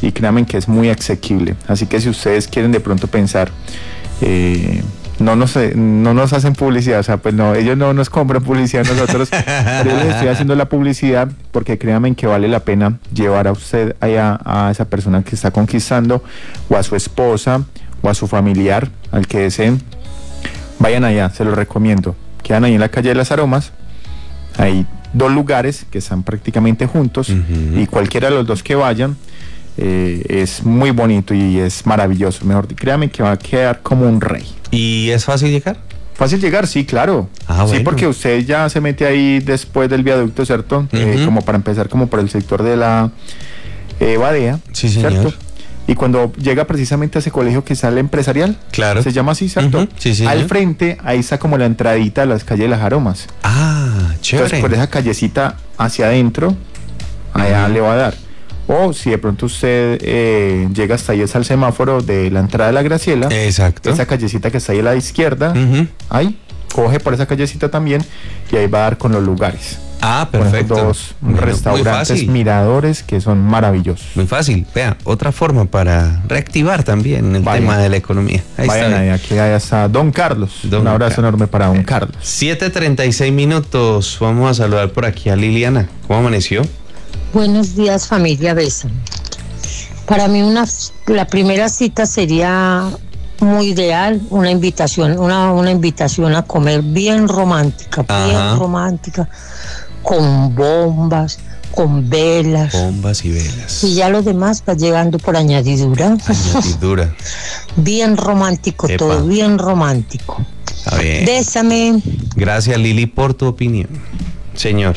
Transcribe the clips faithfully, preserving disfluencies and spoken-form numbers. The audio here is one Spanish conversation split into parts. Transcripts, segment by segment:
y créanme que es muy asequible. Así que si ustedes quieren de pronto pensar, eh, no nos, no nos hacen publicidad, o sea, pues no, ellos no nos compran publicidad nosotros, pero yo les estoy haciendo la publicidad porque créanme que vale la pena llevar a usted allá a esa persona que está conquistando, o a su esposa, o a su familiar, al que deseen. Vayan allá, se los recomiendo. Quedan ahí en la calle de las Aromas. Hay dos lugares que están prácticamente juntos, uh-huh. y cualquiera de los dos que vayan eh, es muy bonito y es maravilloso. Mejor, créanme que va a quedar como un rey. ¿Y es fácil llegar? Fácil llegar, sí, claro. Ah, sí, bueno. porque usted ya se mete ahí después del viaducto, ¿cierto? Uh-huh. Eh, como para empezar, como por el sector de la eh, Badea, sí, señor. ¿cierto? Y cuando llega precisamente a ese colegio que sale empresarial, claro, se llama así, ¿cierto? Uh-huh. Sí, sí, al sí. frente, ahí está como la entradita a las calles de las Aromas. Ah, chévere. Entonces, por esa callecita hacia adentro, allá uh-huh. le va a dar. O si de pronto usted eh, llega hasta ahí, es al semáforo de la entrada de la Graciela. Exacto. Esa callecita que está ahí a la izquierda, uh-huh. ahí, coge por esa callecita también y ahí va a dar con los lugares. Ah, perfecto. Con dos bueno, restaurantes, miradores que son maravillosos. Muy fácil. Vea, otra forma para reactivar también el Vayan. tema de la economía. Ahí Vayan está. Ahí, aquí allá está Don Carlos. Don Un abrazo Car- enorme para Don eh, Carlos. siete treinta y seis minutos. Vamos a saludar por aquí a Liliana. ¿Cómo amaneció? Buenos días, familia Bésame. Para mí una, la primera cita sería muy ideal, una invitación, una, una invitación a comer bien romántica, Ajá. bien romántica, con bombas, con velas. Bombas y velas. Y ya lo demás va llegando por añadidura. Añadidura. Bien romántico, Epa. todo bien romántico. Está bien. Bésame. Gracias, Lili, por tu opinión. Señor.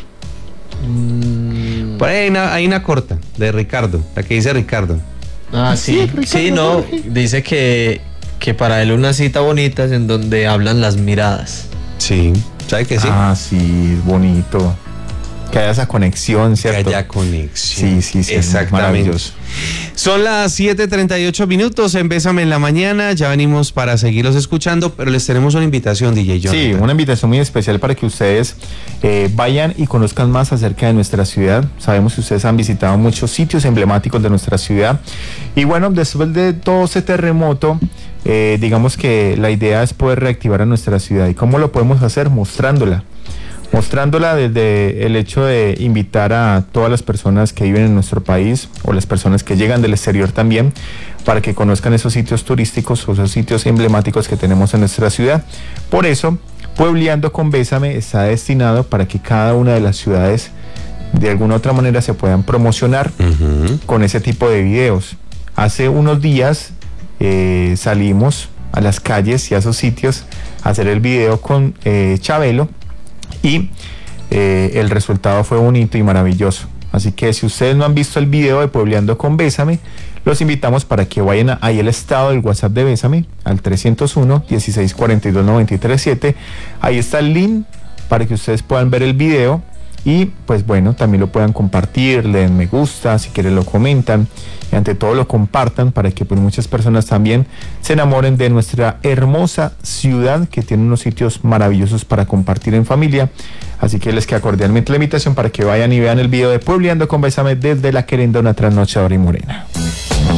Mm. Por ahí hay una, hay una corta de Ricardo, la que dice Ricardo. Ah, sí. Sí, sí no. Dice que, que para él una cita bonita es en donde hablan las miradas. Sí. ¿Sabe que sí? Ah, sí, bonito. Que haya esa conexión, ¿cierto? Que haya conexión. Sí, sí, sí. Exactamente. Son las siete treinta y ocho minutos en Bésame en la Mañana. Ya venimos para seguirlos escuchando, pero les tenemos una invitación, D J Jonathan. Sí, una invitación muy especial para que ustedes eh, vayan y conozcan más acerca de nuestra ciudad. Sabemos que ustedes han visitado muchos sitios emblemáticos de nuestra ciudad. Y bueno, después de todo ese terremoto, eh, digamos que la idea es poder reactivar a nuestra ciudad. ¿Y cómo lo podemos hacer? Mostrándola. Mostrándola desde el hecho de invitar a todas las personas que viven en nuestro país o las personas que llegan del exterior también, para que conozcan esos sitios turísticos o esos sitios emblemáticos que tenemos en nuestra ciudad. Por eso, Puebleando con Bésame está destinado para que cada una de las ciudades de alguna otra manera se puedan promocionar uh-huh. con ese tipo de videos. Hace unos días eh, salimos a las calles y a esos sitios a hacer el video con eh, Chabelo, y eh, el resultado fue bonito y maravilloso. Así que si ustedes no han visto el video de Puebleando con Bésame, los invitamos para que vayan a, ahí el estado del WhatsApp de Bésame, al trescientos uno, dieciséis cuarenta y dos, noventa y tres siete. Ahí está el link para que ustedes puedan ver el video y pues bueno, también lo puedan compartir, le den me gusta, si quieren lo comentan y ante todo lo compartan para que pues muchas personas también se enamoren de nuestra hermosa ciudad que tiene unos sitios maravillosos para compartir en familia. Así que les queda cordialmente la invitación para que vayan y vean el video de Puebleando con Bésame desde La Querenda, una trasnochadora y morena.